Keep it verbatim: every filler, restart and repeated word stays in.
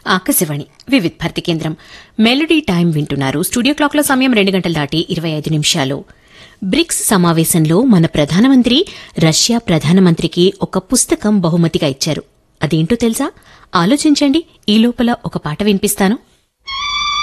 ఆకాశవాణి వివిధ భారతి కేంద్రం melody time వింటున్నారు. స్టూడియో క్లాక్లో సమయం రెండు గంటల దాటి ఇరవై ఐదు నిమిషాలు. బ్రిక్స్ సమావేశంలో మన ప్రధానమంత్రి రష్యా ప్రధానమంత్రికి ఒక పుస్తకం బహుమతిగా ఇచ్చారు. అదేంటో తెలుసా? ఆలోచించండి. ఈ లోపల ఒక పాట వినిపిస్తాను.